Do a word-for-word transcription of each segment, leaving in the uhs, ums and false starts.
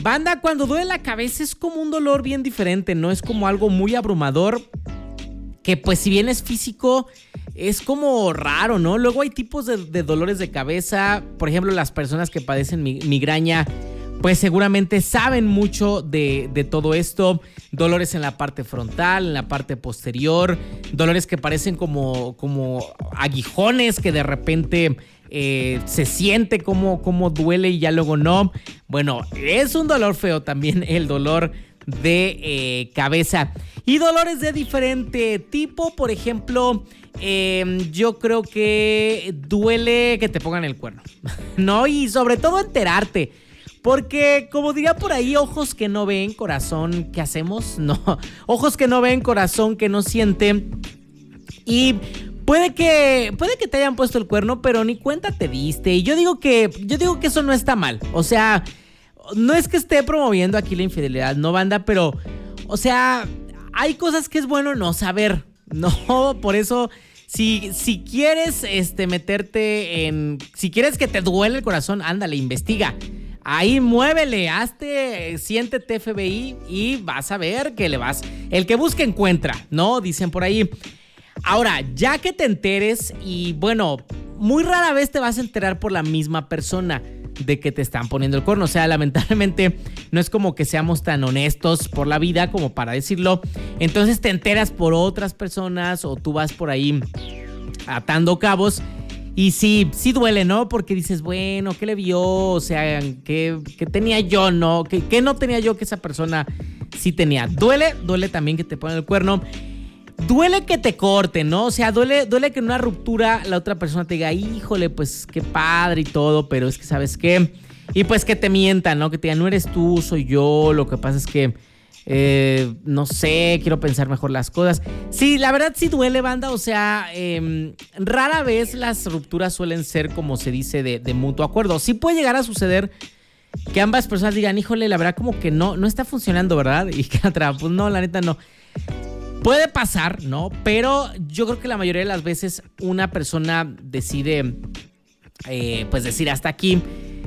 Banda, cuando duele la cabeza es como un dolor bien diferente, no es como algo muy abrumador, que pues si bien es físico, es como raro, ¿no? Luego hay tipos de, de dolores de cabeza, por ejemplo, las personas que padecen migraña, pues seguramente saben mucho de, de todo esto. Dolores en la parte frontal, en la parte posterior, dolores que parecen como, como aguijones que de repente eh, se siente como, como duele y ya luego no. Bueno, es un dolor feo también el dolor de eh, cabeza. Y dolores de diferente tipo, por ejemplo, eh, yo creo que duele que te pongan el cuerno, ¿no? Y sobre todo enterarte. Porque, como diría por ahí, ojos que no ven, corazón, ¿qué hacemos? No, ojos que no ven, corazón que no siente. Y puede que, puede que te hayan puesto el cuerno, pero ni cuenta te diste. Y yo digo que, yo digo que eso no está mal. O sea, no es que esté promoviendo aquí la infidelidad, no, banda, pero, o sea, hay cosas que es bueno no saber. No, por eso, si, si quieres este, meterte en, si quieres que te duele el corazón, ándale, investiga. Ahí muévele, hazte, siéntete F B I y vas a ver que le vas. El que busca encuentra, ¿no? Dicen por ahí. Ahora, ya que te enteres, y bueno, muy rara vez te vas a enterar por la misma persona de que te están poniendo el cuerno. O sea, lamentablemente no es como que seamos tan honestos por la vida como para decirlo. Entonces te enteras por otras personas o tú vas por ahí atando cabos. Y sí, sí duele, ¿no? Porque dices, bueno, ¿qué le vio? O sea, ¿qué, qué tenía yo, no? ¿Qué, ¿Qué no tenía yo que esa persona sí tenía? Duele, duele también que te pongan el cuerno. Duele que te corten, ¿no? O sea, duele, duele que en una ruptura la otra persona te diga, híjole, pues qué padre y todo, pero es que, ¿sabes qué? Y pues que te mientan, ¿no? Que te digan, no eres tú, soy yo, lo que pasa es que... Eh, no sé, quiero pensar mejor las cosas. Sí, la verdad sí duele, banda. O sea, eh, rara vez las rupturas suelen ser, como se dice, de, de mutuo acuerdo. Sí puede llegar a suceder que ambas personas digan, híjole, la verdad como que no, no está funcionando, ¿verdad? Y que la otra, pues no, la neta no. Puede pasar, ¿no? Pero yo creo que la mayoría de las veces una persona decide, eh, pues decir hasta aquí.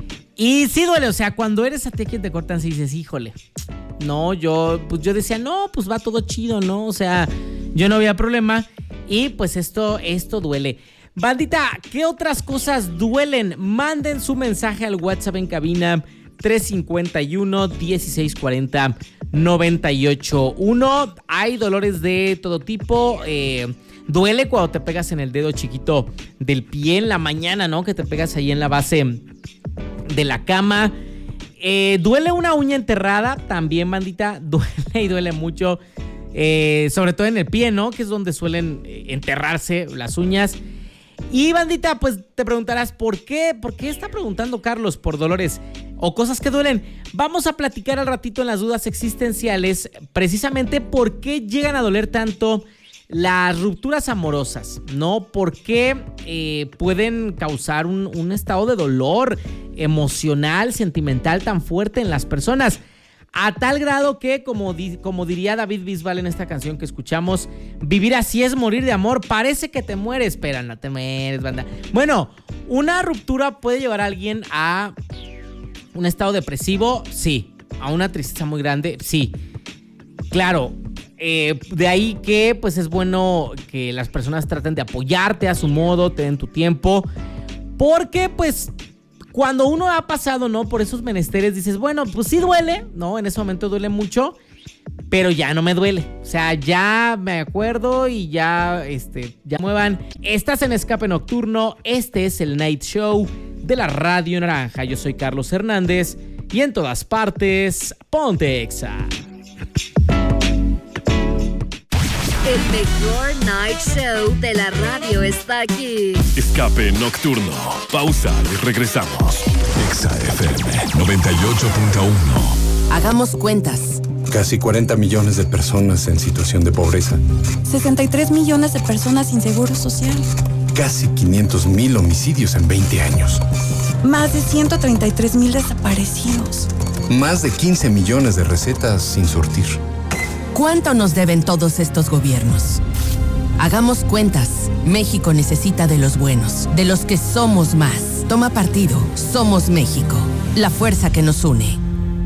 Y sí duele, o sea, cuando eres a ti quien te cortan, sí dices, híjole. No, yo, pues yo decía, no, pues va todo chido, ¿no? O sea, yo no había problema. Y pues esto, esto duele. Bandita, ¿qué otras cosas duelen? Manden su mensaje al WhatsApp en cabina tres cinco uno, dieciséis cuarenta, noventa y ocho uno. Hay dolores de todo tipo. Eh, duele cuando te pegas en el dedo chiquito del pie en la mañana, ¿no? Que te pegas ahí en la base de la cama. Eh, duele una uña enterrada también, bandita. Duele y duele mucho. Eh, sobre todo en el pie, ¿no? Que es donde suelen enterrarse las uñas. Y, bandita, pues te preguntarás, ¿por qué? ¿Por qué está preguntando Carlos por dolores o cosas que duelen? Vamos a platicar al ratito en las dudas existenciales precisamente por qué llegan a doler tanto las rupturas amorosas, ¿no? ¿Por qué eh, pueden causar un, un estado de dolor emocional, sentimental tan fuerte en las personas? A tal grado que, como, di, como diría David Bisbal en esta canción que escuchamos, vivir así es morir de amor. Parece que te mueres, pero no te mueres, banda. Bueno, una ruptura puede llevar a alguien a un estado depresivo, sí. A una tristeza muy grande, sí. Claro. Eh, de ahí que pues es bueno que las personas traten de apoyarte a su modo, te den tu tiempo, porque pues cuando uno ha pasado, ¿no? Por esos menesteres dices, bueno, pues sí duele, ¿no? En ese momento duele mucho, pero ya no me duele, o sea, ya me acuerdo y ya, este, ya muevan. Estás en Escape Nocturno, este es el Night Show de la Radio Naranja. Yo soy Carlos Hernández y en todas partes, ponte Exa. El mejor night show de la radio está aquí. Escape Nocturno. Pausa y regresamos. Exa F M noventa y ocho punto uno. Hagamos cuentas. Casi cuarenta millones de personas en situación de pobreza. sesenta y tres millones de personas sin seguro social. Casi quinientos mil homicidios en veinte años. Más de ciento treinta y tres mil desaparecidos. Más de quince millones de recetas sin surtir. ¿Cuánto nos deben todos estos gobiernos? Hagamos cuentas. México necesita de los buenos, de los que somos más. Toma partido. Somos México. La fuerza que nos une.